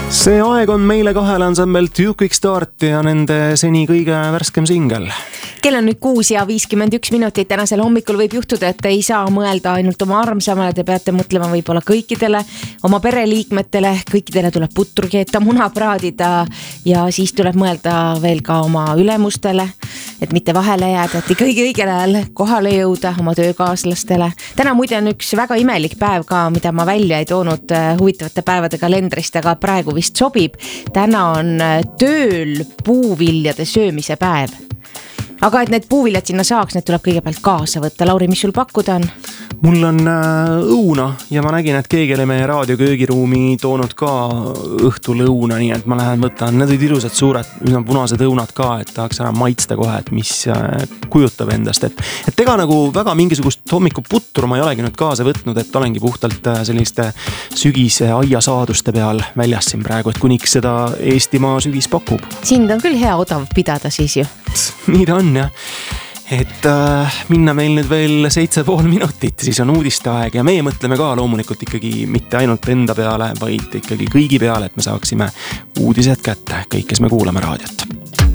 See aeg on meile kahele ansambel Too Quick Start ja nende seni kõige värskem singel. Kell on nüüd 6:51 tänasel hommikul võib juhtuda, et te ei saa mõelda ainult oma armsamale, te peate mõtlema võib-olla kõikidele, oma pereliikmetele, kõikidele tuleb putru keeta, muna praadida ja siis tuleb mõelda veel ka oma ülemustele, et mitte vahele jääda, et kõige õigel ajal kohale jõuda oma töökaaslastele. Täna muide on üks väga imelik päev ka, mida ma välja ei toonud huvitavate päevade kalendrist, aga praegu vist sobib. Täna on tööl puuviljade söömise päev. Aga et need puuviljad sinna saaks, need tuleb kõigepealt kaasa võtta. Lauri, mis sul pakkuda on? Mul on õuna ja ma nägin, et keegi oli meie raadioköögiruumi toonud ka õhtulõuna, nii et ma lähen võtan. Need olid ilusad suured, üsna punased õunad ka, et tahaks ära maitsta kohe, et mis kujutab endast. Et ega nagu väga mingisugust hommikuputru ma ei olegi nüüd kaasa võtnud, et olengi puhtalt selliste sügise aiasaaduste peal väljas siin praegu, et kuniks seda Eestimaa sügis pakub. Sind on küll hea odav pidada siis ju. Nii ta on, jah. Et minna meil nüüd veel 7,5 minutit, siis on uudisteaeg ja meie mõtleme ka loomulikult ikkagi mitte ainult enda peale, vaid ikkagi kõigi peale, et me saaksime uudised kätte, kõik, kes me kuulame raadiot.